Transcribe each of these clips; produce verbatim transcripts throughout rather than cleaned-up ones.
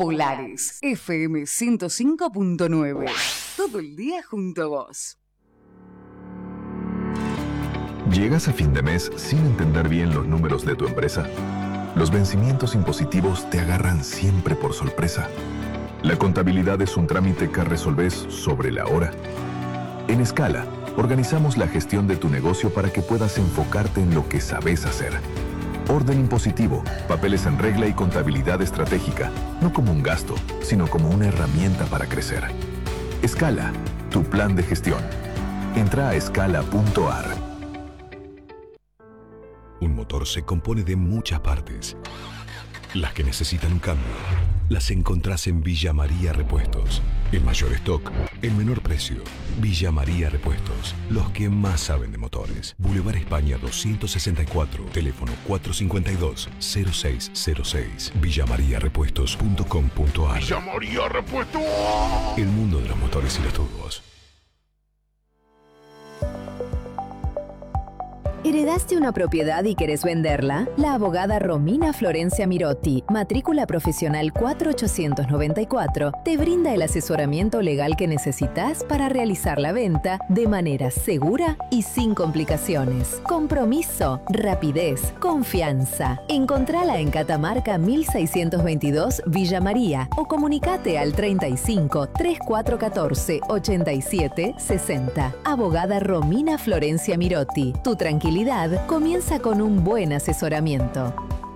Polaris, F M ciento cinco punto nueve. Todo el día junto a vos. ¿Llegas a fin de mes sin entender bien los números de tu empresa? Los vencimientos impositivos te agarran siempre por sorpresa. La contabilidad es un trámite que resolves sobre la hora. En Scala, organizamos la gestión de tu negocio para que puedas enfocarte en lo que sabes hacer. Orden impositivo, papeles en regla y contabilidad estratégica, no como un gasto, sino como una herramienta para crecer. Scala, tu plan de gestión. Entra a scala punto a r. Un motor se compone de muchas partes. Las que necesitan un cambio, las encontrás en Villa María Repuestos. El mayor stock, el menor precio. Villa María Repuestos, los que más saben de motores. Boulevard España doscientos sesenta y cuatro, teléfono cuatro cinco dos, cero seis cero seis. villamaria repuestos punto com punto a r. Villa María Repuestos. El mundo de los motores y los turbos. ¿Heredaste una propiedad y querés venderla? La abogada Romina Florencia Mirotti, matrícula profesional cuatro ochocientos noventa y cuatro, te brinda el asesoramiento legal que necesitas para realizar la venta de manera segura y sin complicaciones. Compromiso, rapidez, confianza. Encontrala en Catamarca mil seiscientos veintidós Villa María o comunicate al treinta y cinco, treinta y cuatro catorce, ochenta y siete sesenta. Abogada Romina Florencia Mirotti, tu tranquilidad comienza con un buen asesoramiento.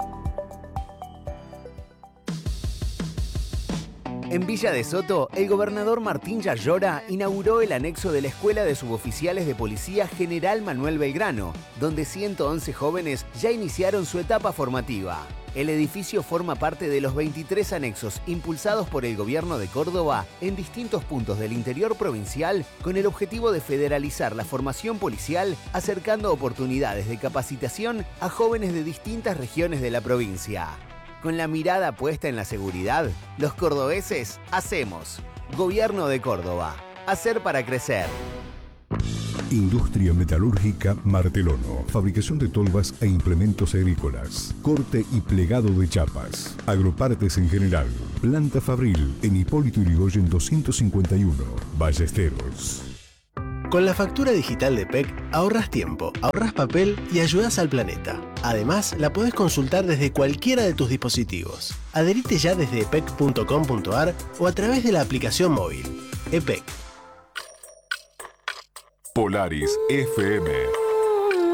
En Villa de Soto, el gobernador Martín Yayora inauguró el anexo de la Escuela de Suboficiales de Policía General Manuel Belgrano, donde ciento once jóvenes ya iniciaron su etapa formativa. El edificio forma parte de los veintitrés anexos impulsados por el gobierno de Córdoba en distintos puntos del interior provincial con el objetivo de federalizar la formación policial, acercando oportunidades de capacitación a jóvenes de distintas regiones de la provincia. Con la mirada puesta en la seguridad, los cordobeses hacemos. Gobierno de Córdoba. Hacer para crecer. Industria Metalúrgica Martelono. Fabricación de tolvas e implementos agrícolas. Corte y plegado de chapas. Agropartes en general. Planta Fabril en Hipólito Yrigoyen doscientos cincuenta y uno. Ballesteros. Con la factura digital de P E C ahorras tiempo, ahorras papel y ayudas al planeta. Además, la podés consultar desde cualquiera de tus dispositivos. Adherite ya desde e p e c punto com punto a r o a través de la aplicación móvil. E P E C. Polaris F M